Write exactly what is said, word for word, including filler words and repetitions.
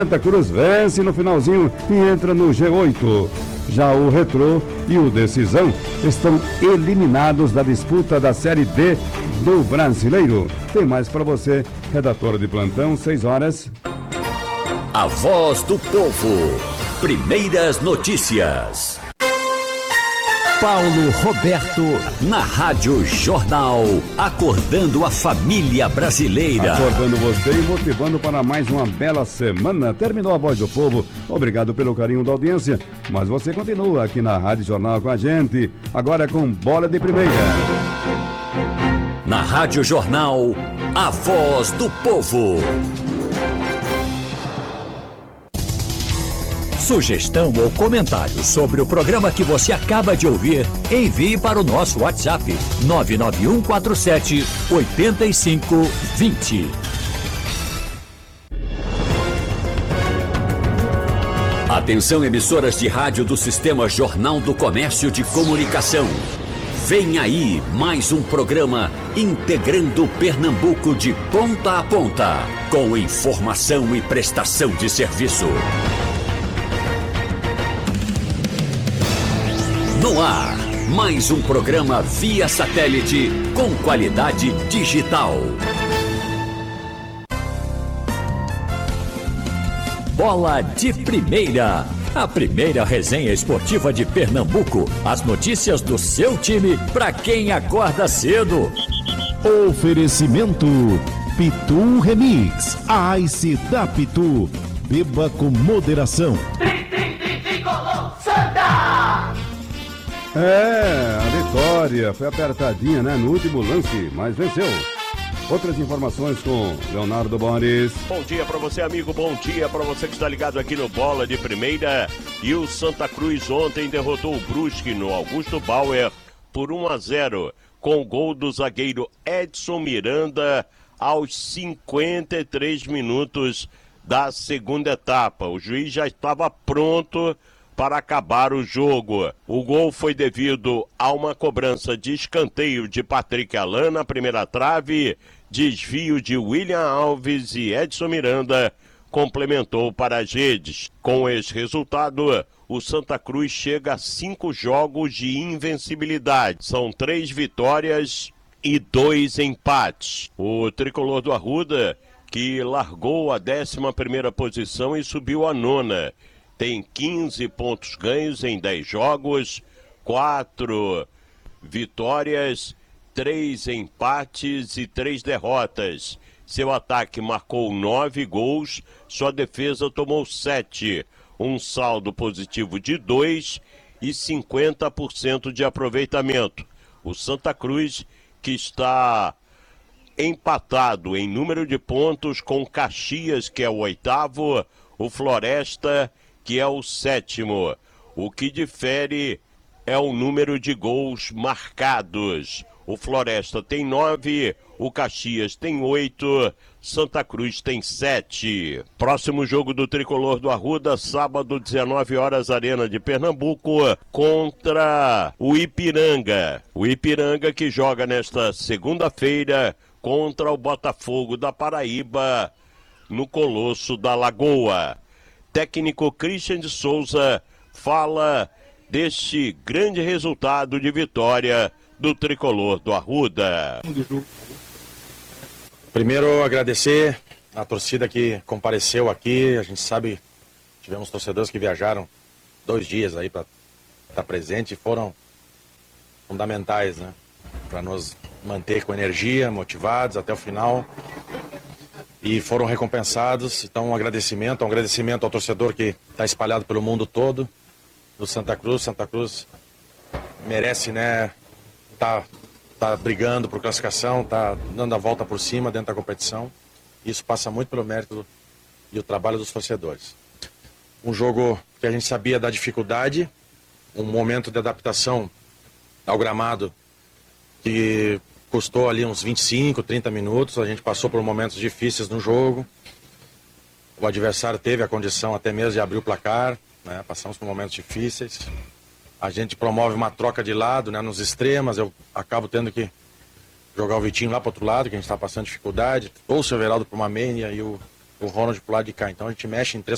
Santa Cruz vence no finalzinho e entra no G oito. Já o Retrô e o Decisão estão eliminados da disputa da Série D do Brasileiro. Tem mais para você, redator de plantão, seis horas. A voz do povo. Primeiras notícias. Paulo Roberto, na Rádio Jornal, acordando a família brasileira. Acordando você e motivando para mais uma bela semana. Terminou a Voz do Povo. Obrigado pelo carinho da audiência. Mas você continua aqui na Rádio Jornal com a gente. Agora com Bola de Primeira. Na Rádio Jornal, a Voz do Povo. Sugestão ou comentário sobre o programa que você acaba de ouvir, envie para o nosso WhatsApp nove nove um quatro sete oito cinco dois zero. Atenção, emissoras de rádio do Sistema Jornal do Comércio de Comunicação. Vem aí mais um programa integrando Pernambuco de ponta a ponta, com informação e prestação de serviço. No ar, mais um programa via satélite com qualidade digital. Bola de Primeira, a primeira resenha esportiva de Pernambuco. As notícias do seu time para quem acorda cedo. Oferecimento Pitu Remix, a Ice da Pitu. Beba com moderação. É, a vitória foi apertadinha, né? No último lance, mas venceu. Outras informações com Leonardo Boris. Bom dia para você, amigo. Bom dia para você que está ligado aqui no Bola de Primeira. E o Santa Cruz ontem derrotou o Brusque no Augusto Bauer por um a zero, com o gol do zagueiro Edson Miranda aos cinquenta e três minutos da segunda etapa. O juiz já estava pronto para acabar o jogo. O gol foi devido a uma cobrança de escanteio de Patrick Alain na primeira trave, desvio de William Alves e Edson Miranda complementou para as redes. Com esse resultado, o Santa Cruz chega a cinco jogos de invencibilidade. São três vitórias e dois empates. O tricolor do Arruda, que largou a décima primeira posição e subiu à nona, tem quinze pontos ganhos em dez jogos, quatro vitórias, três empates e três derrotas. Seu ataque marcou nove gols, sua defesa tomou sete, um saldo positivo de dois e cinquenta por cento de aproveitamento. O Santa Cruz, que está empatado em número de pontos com Caxias, que é o oitavo, o Floresta, que é o sétimo. O que difere é o número de gols marcados. O Floresta tem nove, o Caxias tem oito, Santa Cruz tem sete. Próximo jogo do tricolor do Arruda, sábado, dezenove horas, Arena de Pernambuco, contra o Ipiranga. O Ipiranga que joga nesta segunda-feira contra o Botafogo da Paraíba, no Colosso da Lagoa. Técnico Christian de Souza fala deste grande resultado de vitória do tricolor do Arruda. Primeiro, agradecer a torcida que compareceu aqui. A gente sabe, tivemos torcedores que viajaram dois dias aí para estar presente e foram fundamentais, né? Para nos manter com energia, motivados até o final. E foram recompensados, então um agradecimento, um agradecimento ao torcedor que está espalhado pelo mundo todo, do Santa Cruz. Santa Cruz merece, né, tá, tá brigando por classificação, tá dando a volta por cima dentro da competição. Isso passa muito pelo mérito do, e o trabalho dos torcedores. Um jogo que a gente sabia da dificuldade, um momento de adaptação ao gramado que custou ali uns vinte e cinco, trinta minutos. A gente passou por momentos difíceis no jogo. O adversário teve a condição até mesmo de abrir o placar, né? Passamos por momentos difíceis. A gente promove uma troca de lado, né? Nos extremos. Eu acabo tendo que jogar o Vitinho lá para outro lado, que a gente está passando dificuldade. Ou o Severaldo para uma meia e o, o Ronald para o lado de cá. Então a gente mexe em três